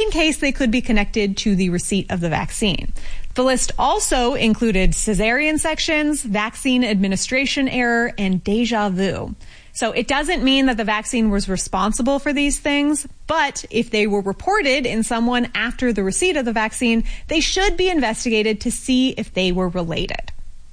in case they could be connected to the receipt of the vaccine. The list also included cesarean sections, vaccine administration error, and déjà vu. So it doesn't mean that the vaccine was responsible for these things, but if they were reported in someone after the receipt of the vaccine, they should be investigated to see if they were related.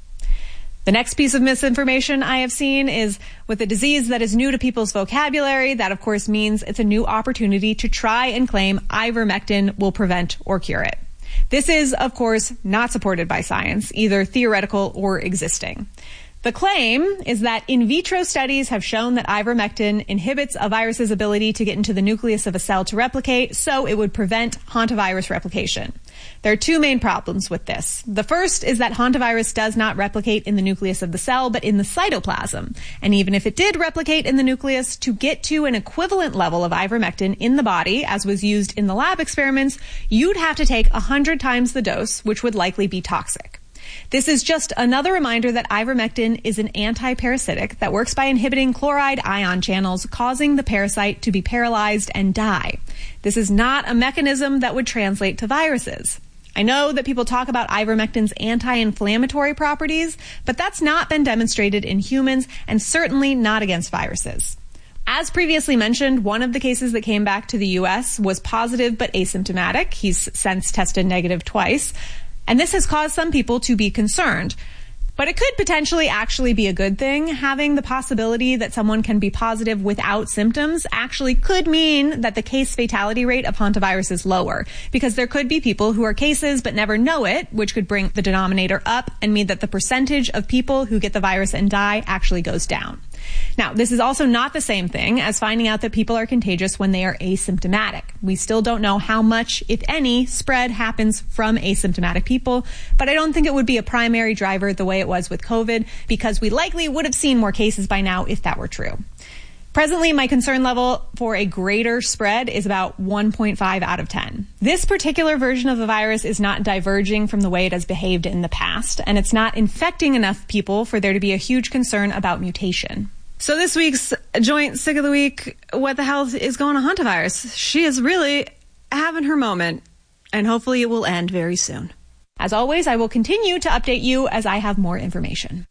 The next piece of misinformation I have seen is with a disease that is new to people's vocabulary. That, of course, means it's a new opportunity to try and claim ivermectin will prevent or cure it. This is, of course, not supported by science, either theoretical or existing. The claim is that in vitro studies have shown that ivermectin inhibits a virus's ability to get into the nucleus of a cell to replicate, so it would prevent hantavirus replication. There are two main problems with this. The first is that hantavirus does not replicate in the nucleus of the cell, but in the cytoplasm. And even if it did replicate in the nucleus, to get to an equivalent level of ivermectin in the body, as was used in the lab experiments, you'd have to take 100 times the dose, which would likely be toxic. This is just another reminder that ivermectin is an anti-parasitic that works by inhibiting chloride ion channels, causing the parasite to be paralyzed and die. This is not a mechanism that would translate to viruses. I know that people talk about ivermectin's anti-inflammatory properties, but that's not been demonstrated in humans and certainly not against viruses. As previously mentioned, one of the cases that came back to the U.S. was positive but asymptomatic. He's since tested negative twice. And this has caused some people to be concerned. But it could potentially actually be a good thing. Having the possibility that someone can be positive without symptoms actually could mean that the case fatality rate of hantavirus is lower, because there could be people who are cases but never know it, which could bring the denominator up and mean that the percentage of people who get the virus and die actually goes down. Now, this is also not the same thing as finding out that people are contagious when they are asymptomatic. We still don't know how much, if any, spread happens from asymptomatic people, but I don't think it would be a primary driver the way it was with COVID, because we likely would have seen more cases by now if that were true. Presently, my concern level for a greater spread is about 1.5 out of 10. This particular version of the virus is not diverging from the way it has behaved in the past, and it's not infecting enough people for there to be a huge concern about mutation. So this week's joint sick of the week, what the hell is going on hantavirus? She is really having her moment, and hopefully it will end very soon. As always, I will continue to update you as I have more information.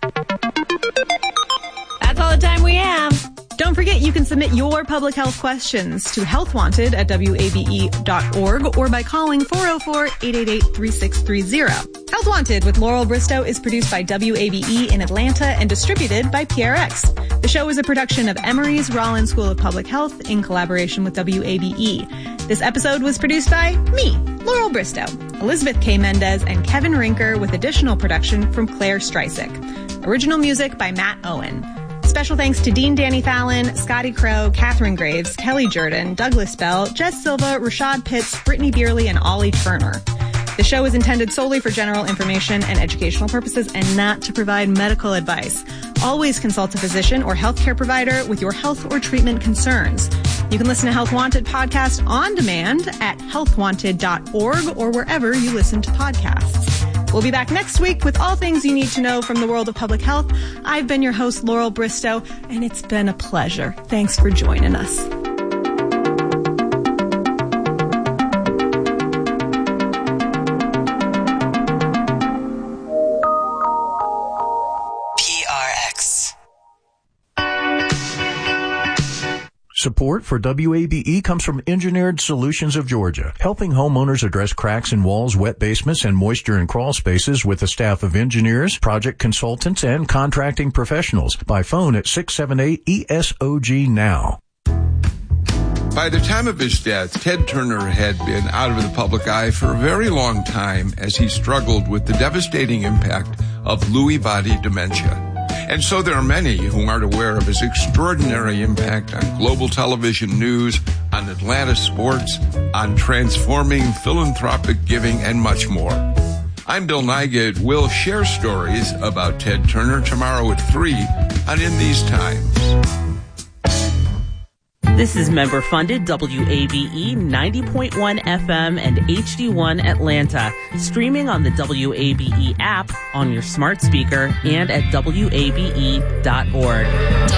That's all the time we have. Don't forget, you can submit your public health questions to healthwanted@wabe.org or by calling 404-888-3630. Health Wanted with Laurel Bristow is produced by WABE in Atlanta and distributed by PRX. The show is a production of Emory's Rollins School of Public Health in collaboration with WABE. This episode was produced by me, Laurel Bristow, Elizabeth K. Mendez, and Kevin Rinker, with additional production from Claire Streisick. Original music by Matt Owen. Special thanks to Dean Danny Fallon, Scotty Crow, Catherine Graves, Kelly Jordan, Douglas Bell, Jess Silva, Rashad Pitts, Brittany Beerley, and Ollie Turner. The show is intended solely for general information and educational purposes and not to provide medical advice. Always consult a physician or healthcare provider with your health or treatment concerns. You can listen to Health Wanted podcast on demand at healthwanted.org or wherever you listen to podcasts. We'll be back next week with all things you need to know from the world of public health. I've been your host, Laurel Bristow, and it's been a pleasure. Thanks for joining us. Support for WABE comes from Engineered Solutions of Georgia, helping homeowners address cracks in walls, wet basements, and moisture in crawl spaces with a staff of engineers, project consultants, and contracting professionals. By phone at 678-ESOG now. By the time of his death, Ted Turner had been out of the public eye for a very long time as he struggled with the devastating impact of Lewy body dementia. And so there are many who aren't aware of his extraordinary impact on global television news, on Atlanta sports, on transforming philanthropic giving, and much more. I'm Bill Nygaard. We'll share stories about Ted Turner tomorrow at 3 on In These Times. This is member-funded WABE 90.1 FM and HD1 Atlanta, streaming on the WABE app, on your smart speaker, and at WABE.org.